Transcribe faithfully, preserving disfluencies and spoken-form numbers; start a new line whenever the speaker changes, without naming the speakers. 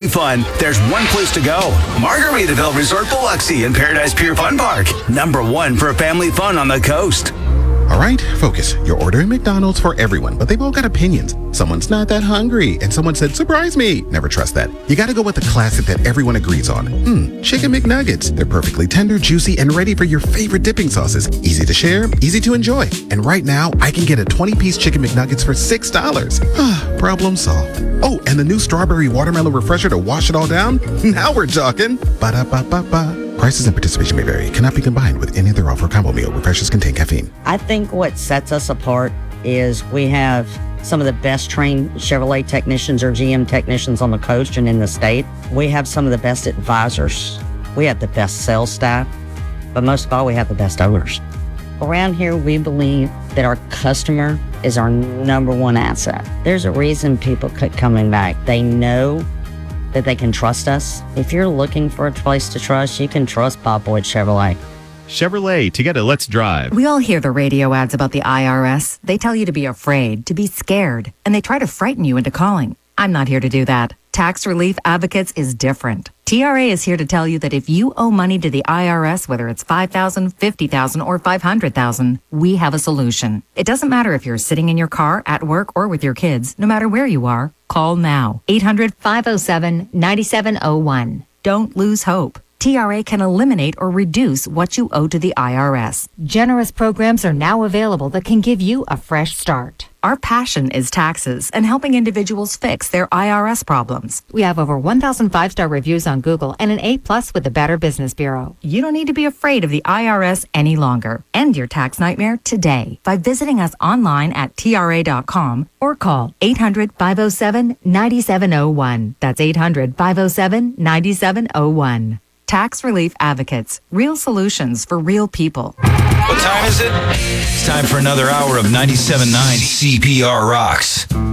fun, there's one place to go. Margaritaville Resort Biloxi in Paradise Pier Fun Park. Number one for family fun on the coast.
All right, focus. You're ordering McDonald's for everyone, but they've all got opinions. Someone's not that hungry, and someone said, surprise me. Never trust that. You gotta go with the classic that everyone agrees on. Mmm, Chicken McNuggets. They're perfectly tender, juicy, and ready for your favorite dipping sauces. Easy to share, easy to enjoy. And right now, I can get a twenty-piece Chicken McNuggets for six dollars. Problem solved. Oh, and the new strawberry watermelon refresher to wash it all down? Now we're talking. Ba-da-ba-ba-ba. Prices and participation may vary. Cannot be combined with any other offer or combo meal. Refreshers contain caffeine.
I think what sets us apart is we have some of the best trained Chevrolet technicians or G M technicians on the coast and in the state. We have some of the best advisors. We have the best sales staff. But most of all, we have the best owners. Around here, we believe that our customer is our number one asset. There's a reason people keep coming back. They know that they can trust us. If you're looking for a place to trust, you can trust Bob Boyd Chevrolet.
Chevrolet, together, let's drive.
We all hear the radio ads about the I R S. They tell you to be afraid, to be scared, and they try to frighten you into calling. I'm not here to do that. Tax Relief Advocates is different. T R A is here to tell you that if you owe money to the I R S, whether it's five thousand dollars, fifty thousand dollars, or five hundred thousand dollars, we have a solution. It doesn't matter if you're sitting in your car, at work, or with your kids. No matter where you are, call now. eight hundred, five oh seven, nine seven oh one. Don't lose hope. T R A can eliminate or reduce what you owe to the I R S. Generous programs are now available that can give you a fresh start. Our passion is taxes and helping individuals fix their I R S problems. We have over one thousand five-star reviews on Google and an A plus with the Better Business Bureau. You don't need to be afraid of the I R S any longer. End your tax nightmare today by visiting us online at T R A dot com or call eight hundred, five oh seven, nine seven oh one. That's eight hundred, five oh seven, nine seven oh one. Tax Relief Advocates. Real solutions for real people.
What time is it? It's time for another hour of ninety-seven point nine C P R Rocks.